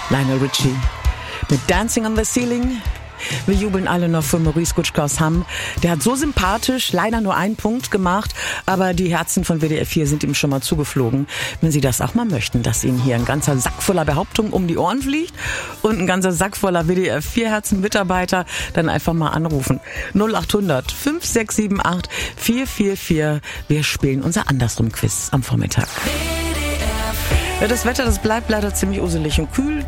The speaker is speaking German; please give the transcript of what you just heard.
Lionel Richie mit Dancing on the Ceiling. Wir jubeln alle noch für Maurice Gutschke aus Hamm. Der hat so sympathisch leider nur einen Punkt gemacht, aber die Herzen von WDR 4 sind ihm schon mal zugeflogen. Wenn Sie das auch mal möchten, dass Ihnen hier ein ganzer Sack voller Behauptungen um die Ohren fliegt und ein ganzer Sack voller WDR 4 Herzen-Mitarbeiter, dann einfach mal anrufen. 0800 5678 444. Wir spielen unser Andersrum-Quiz am Vormittag. Ja, das Wetter, das bleibt leider ziemlich uselig und kühl.